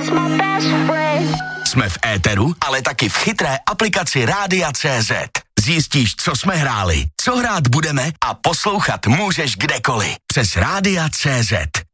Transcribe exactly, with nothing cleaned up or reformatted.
Jsme v éteru, ale taky v chytré aplikaci Rádia tečka cé zet. Zjistíš, co jsme hráli, co hrát budeme a poslouchat můžeš kdekoliv. Přes Rádia tečka cé zet.